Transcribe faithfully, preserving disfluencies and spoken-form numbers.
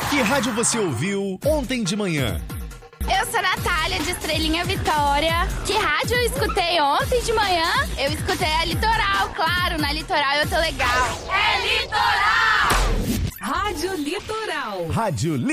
Que rádio você ouviu ontem de manhã? Eu sou a Natália, de Estrelinha Vitória. Que rádio eu escutei ontem de manhã? Eu escutei a Litoral, claro, na Litoral eu tô legal. É Litoral! Rádio Litoral. Rádio